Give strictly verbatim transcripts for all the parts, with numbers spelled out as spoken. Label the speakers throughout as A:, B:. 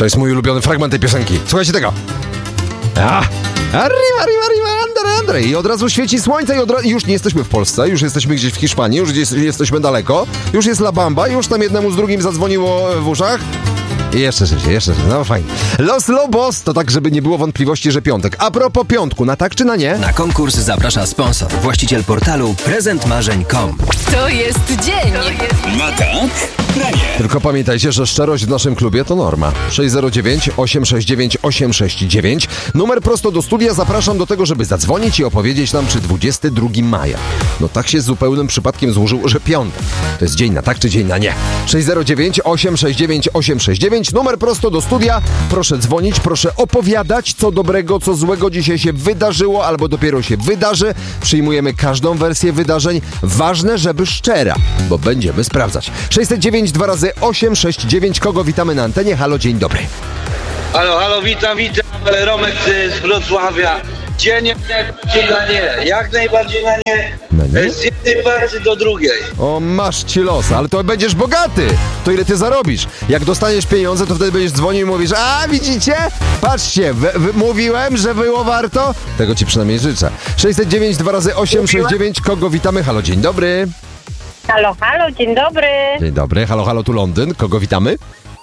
A: To jest mój ulubiony fragment tej piosenki. Słuchajcie tego. A, arriva, arriva, arriva, andre, andre. I od razu świeci słońce i od razu... już nie jesteśmy w Polsce, już jesteśmy gdzieś w Hiszpanii, już gdzieś jesteśmy daleko, już jest La Bamba, już tam jednemu z drugim zadzwoniło w uszach. I jeszcze szybciej, jeszcze szybciej, no fajnie. Los Lobos, to tak, żeby nie było wątpliwości, że piątek. A propos piątku, na tak czy na nie?
B: Na konkurs zaprasza sponsor, właściciel portalu prezent marzeń kropka com.
C: To jest dzień.
D: Na tak, na nie.
A: Tylko pamiętajcie, że szczerość w naszym klubie to norma. sześć zero dziewięć, osiem sześć dziewięć, osiem sześć dziewięć. Numer prosto do studia. Zapraszam do tego, żeby zadzwonić i opowiedzieć nam, czy dwudziestego drugiego maja. No tak się zupełnym przypadkiem złożyło, że piątek. To jest dzień na tak, czy dzień na nie. sześć zero dziewięć, osiem sześć dziewięć, osiem sześć dziewięć. Numer prosto do studia. Proszę dzwonić, proszę opowiadać, co dobrego, co złego dzisiaj się wydarzyło, albo dopiero się wydarzy. Przyjmujemy każdą wersję wydarzeń. Ważne, żeby szczera, bo będziemy sprawdzać. sześćset dziewięć, dwa razy osiem sześć dziewięć. Kogo witamy na antenie? Halo, dzień dobry.
E: Halo, halo, witam, witam. Romek z Wrocławia. Dzień jak najbardziej na nie. Jak najbardziej na nie.
A: Na nie?
E: Z jednej partii do drugiej.
A: O, masz ci los, ale to będziesz bogaty. To ile ty zarobisz? Jak dostaniesz pieniądze, to wtedy będziesz dzwonił i mówisz: a widzicie? Patrzcie, wy, wy, mówiłem, że było warto. Tego ci przynajmniej życzę. sześćset dziewięć, dwa razy osiem sześć dziewięć. Kogo witamy? Halo, dzień dobry.
F: Halo, halo, dzień dobry.
A: Dzień dobry, halo, halo, tu Londyn. Kogo witamy?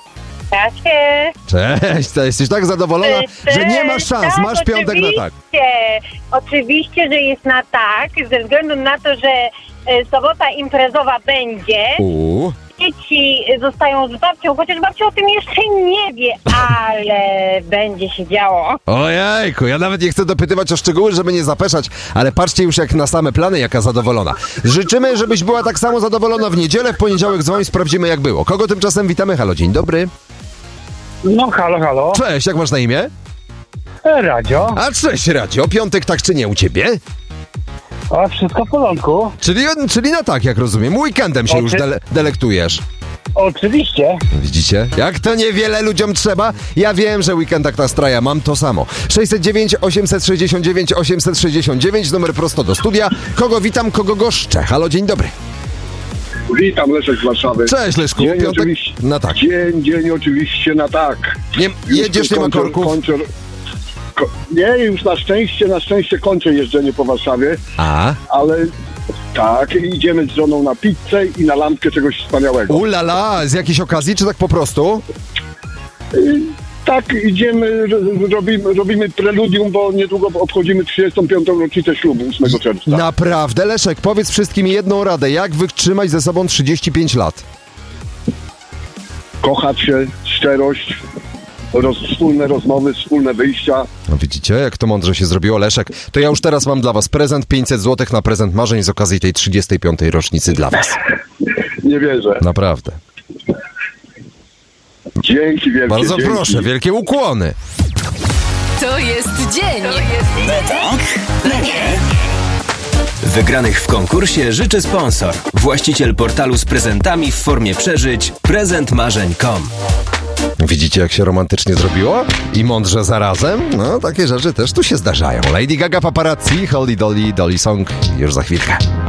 F: Cześć.
A: Cześć, to jesteś tak zadowolona,
F: Cześć.
A: że nie masz szans,
F: Tak,
A: masz piątek na tak.
F: Oczywiście, że jest na tak, ze względu na to, że e, sobota imprezowa będzie.
A: Uuu.
F: Dzieci zostają z babcią, chociaż babcia o tym jeszcze nie wie, ale będzie się działo.
A: Ojejku, ja nawet nie chcę dopytywać o szczegóły, żeby nie zapeszać, ale patrzcie już jak na same plany, jaka zadowolona. Życzymy, żebyś była tak samo zadowolona w niedzielę, w poniedziałek dzwoń, sprawdzimy jak było. Kogo tymczasem witamy? Halo, dzień dobry.
G: No halo, halo.
A: Cześć, jak masz na imię?
G: Radio.
A: A cześć, Radio. Piątek tak czy nie u ciebie?
G: A wszystko w porządku.
A: Czyli, czyli na tak, jak rozumiem. Weekendem się
G: Oczy...
A: już dele- delektujesz.
G: Oczywiście.
A: Widzicie? Jak to niewiele ludziom trzeba? Ja wiem, że weekend tak nastraja, mam to samo. sześćset dziewięć, osiemset sześćdziesiąt dziewięć, osiemset sześćdziesiąt dziewięć, numer prosto do studia. Kogo witam, kogo goszczę? Halo, dzień dobry.
H: Witam, Leszek z Warszawy.
A: Cześć, Leszku.
H: Dzień
A: Piątek
H: oczywiście,
A: na tak.
H: Dzień, dzień oczywiście na tak.
A: Nie, jedziesz, nie ma
H: kończę,
A: korków?
H: Kończę, ko, nie, już na szczęście, na szczęście kończę jeżdżenie po Warszawie.
A: A?
H: Ale tak, idziemy z żoną na pizzę i na lampkę czegoś wspaniałego.
A: Ulala, z jakiejś okazji, czy tak po prostu?
H: I, tak, idziemy, robimy, robimy preludium, bo niedługo obchodzimy trzydziestą piątą rocznicę ślubu, ósmego czerwca.
A: Naprawdę, Leszek, powiedz wszystkim jedną radę, jak wytrzymać ze sobą trzydzieści pięć lat?
H: Kochać się, szczerość, roz, wspólne rozmowy, wspólne wyjścia.
A: No widzicie, jak to mądrze się zrobiło, Leszek. To ja już teraz mam dla was prezent, pięćset złotych na prezent marzeń z okazji tej trzydziestej piątej rocznicy dla was.
H: Nie wierzę.
A: Naprawdę.
H: Dzięki wielkie.
A: Bardzo
H: dzięki.
A: proszę, wielkie ukłony.
C: To jest dzień.
D: Na tak, na nie.
B: Wygranych w konkursie życzy sponsor, właściciel portalu z prezentami w formie przeżyć prezent marzeń kropka com.
A: Widzicie, jak się romantycznie zrobiło? I mądrze zarazem? No, takie rzeczy też tu się zdarzają. Lady Gaga, Paparazzi, Holy Dolly, Dolly Song już za chwilkę.